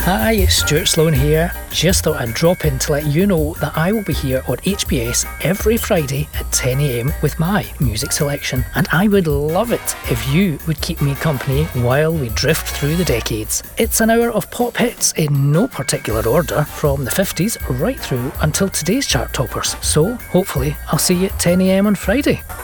Hi, it's Stuart Sloan here. Just thought I'd drop in to let you know that I will be here on HBS every Friday at 10 a.m. with my music selection, and I would love it if you would keep me company while we drift through the decades. It's an hour of pop hits in no particular order, from the 50s right through until today's chart toppers. So hopefully I'll see you at 10 a.m. on Friday.